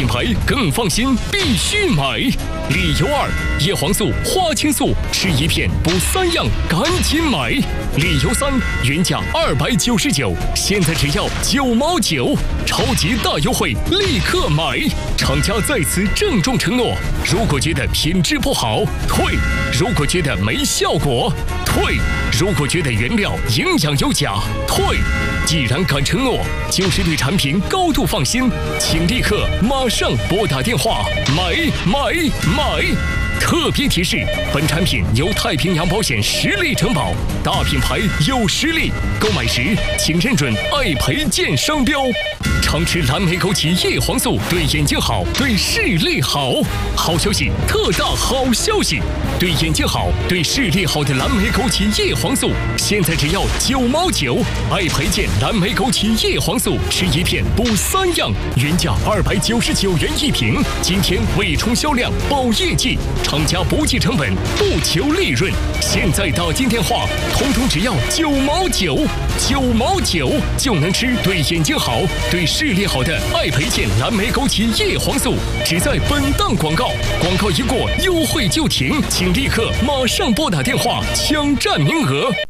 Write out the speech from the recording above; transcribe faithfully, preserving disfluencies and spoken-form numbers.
牌更放心，必须买。理由二：叶黄素、花青素，吃一片补三样，赶紧买。理由三：原价二百九十九，现在只要九毛九，超级大优惠，立刻买！厂家在此郑重承诺：如果觉得品质不好，退；如果觉得没效果，退；如果觉得原料营养有假，退。既然敢承诺，就是对产品高度放心，请立刻马上拨打电话买买买！特别提示：本产品由太平洋保险实力承保，大品牌有实力，购买时请认准爱培健商标。常吃蓝莓枸杞叶黄素对眼睛好，对视力好。好消息，特大好消息！对眼睛好，对视力好的蓝莓枸杞叶黄素，现在只要九毛九。爱培健蓝莓枸杞叶黄素，吃一片补三样，原价二百九十九元一瓶，今天为冲销量保业绩，厂家不计成本，不求利润。现在打进电话，通通只要九毛九，九毛九就能吃对眼睛好，对视力好的爱培健蓝莓枸杞叶黄素。只在本档广告，广告一过，优惠就停，请立刻马上拨打电话抢占名额。